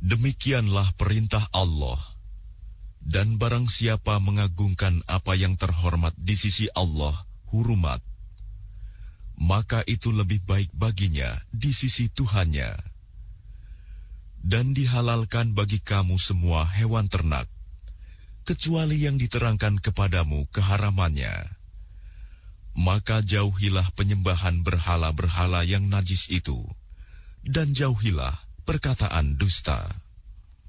Demikianlah perintah Allah. Dan barang siapa mengagungkan apa yang terhormat di sisi Allah, hurumat, maka itu lebih baik baginya di sisi Tuhannya. Dan dihalalkan bagi kamu semua hewan ternak, kecuali yang diterangkan kepadamu keharamannya. Maka jauhilah penyembahan berhala-berhala yang najis itu, dan jauhilah perkataan dusta.